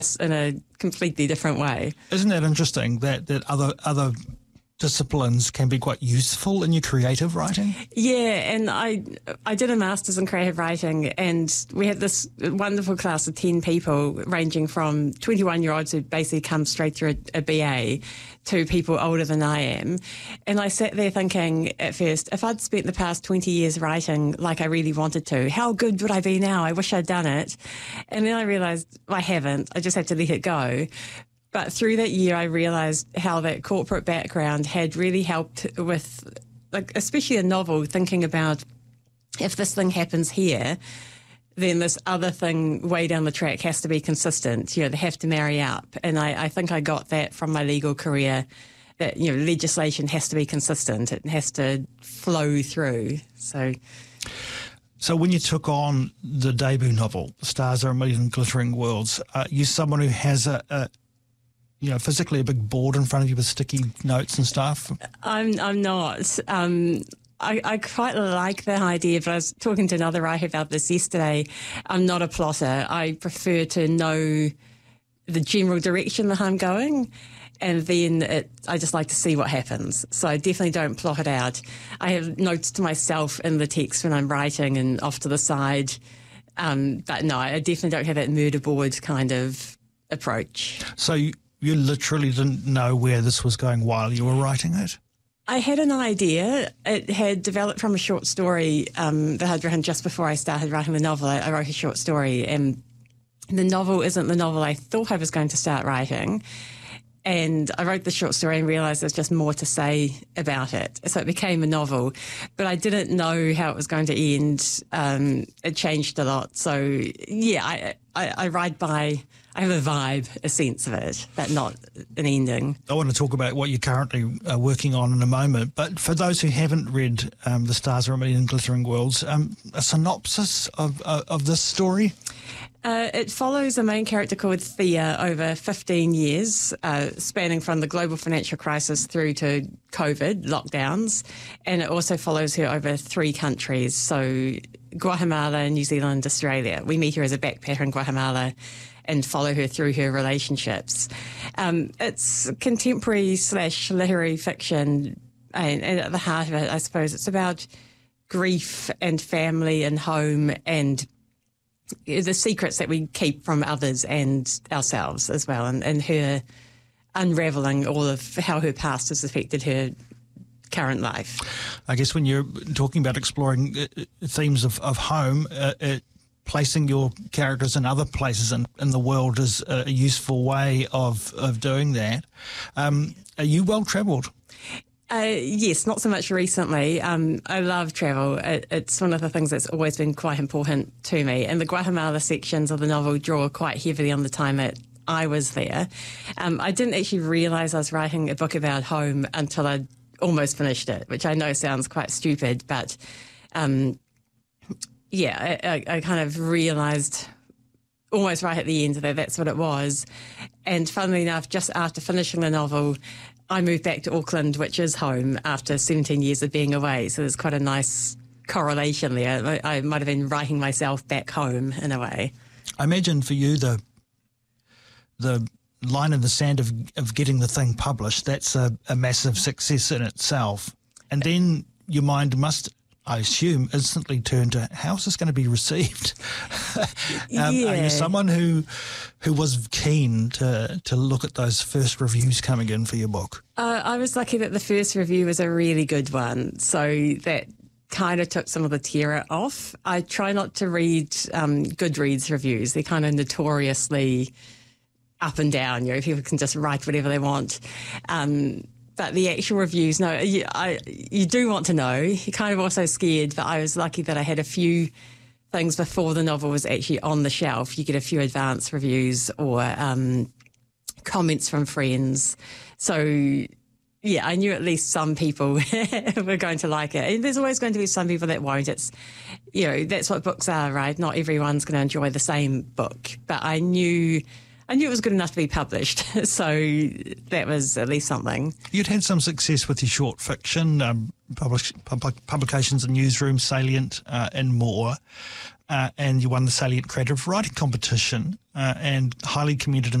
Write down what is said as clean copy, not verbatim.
in a completely different way. Isn't that interesting that other disciplines can be quite useful in your creative writing? Yeah, and I did a master's in creative writing, and we had this wonderful class of 10 people ranging from 21-year-olds who basically come straight through a BA to people older than I am. And I sat there thinking at first, if I'd spent the past 20 years writing like I really wanted to, how good would I be now? I wish I'd done it. And then I realised I haven't. I just have to let it go. But through that year, I realised how that corporate background had really helped with, like, especially a novel, thinking about if this thing happens here, then this other thing way down the track has to be consistent. You know, they have to marry up. And I think I got that from my legal career, that, you know, legislation has to be consistent. It has to flow through. So when you took on the debut novel, Stars Are a Million Glittering Worlds, you're someone who has physically a big board in front of you with sticky notes and stuff? I'm not. I quite like the idea, but I was talking to another writer about this yesterday. I'm not a plotter. I prefer to know the general direction that I'm going, and then I just like to see what happens. So I definitely don't plot it out. I have notes to myself in the text when I'm writing and off to the side. But no, I definitely don't have that murder board kind of approach. So you literally didn't know where this was going while you were writing it? I had an idea. It had developed from a short story that I'd written just before I started writing the novel. I wrote a short story, and the novel isn't the novel I thought I was going to start writing. And I wrote the short story and realised there's just more to say about it. So it became a novel. But I didn't know how it was going to end. It changed a lot. So, yeah, I ride by... I have a vibe, a sense of it, but not an ending. I want to talk about what you're currently working on in a moment, but for those who haven't read The Stars Are a Million Glittering Worlds, a synopsis of this story? It follows a main character called Thea over 15 years, spanning from the global financial crisis through to COVID lockdowns, and it also follows her over 3 countries, so Guatemala, New Zealand, Australia. We meet her as a backpacker in Guatemala and follow her through her relationships. It's contemporary / literary fiction, and at the heart of it, I suppose, it's about grief and family and home and the secrets that we keep from others and ourselves as well, and her unravelling all of how her past has affected her current life. I guess when you're talking about exploring themes of home, placing your characters in other places in the world is a useful way of doing that. Are you well-travelled? Yes, not so much recently. I love travel. It's one of the things that's always been quite important to me. And the Guatemala sections of the novel draw quite heavily on the time that I was there. I didn't actually realise I was writing a book about home until I'd almost finished it, which I know sounds quite stupid, but... I kind of realised almost right at the end that that's what it was. And funnily enough, just after finishing the novel, I moved back to Auckland, which is home, after 17 years of being away. So there's quite a nice correlation there. I might have been writing myself back home in a way. I imagine for you the line in the sand of getting the thing published, that's a massive success in itself. And then your mind must, I assume, instantly turn to how is this going to be received? Are you someone who was keen to look at those first reviews coming in for your book? I was lucky that the first review was a really good one, so that kind of took some of the terror off. I try not to read Goodreads reviews. They're kind of notoriously up and down. You know, people can just write whatever they want. But the actual reviews, no, you do want to know. You're kind of also scared, but I was lucky that I had a few things before the novel was actually on the shelf. You get a few advance reviews or comments from friends. So, yeah, I knew at least some people were going to like it. And there's always going to be some people that won't. It's, you know, that's what books are, right? Not everyone's going to enjoy the same book. But I knew I knew it was good enough to be published, so that was at least something. You'd had some success with your short fiction, publications in Newsroom, Salient, and more. And you won the Salient Creative Writing Competition and highly commended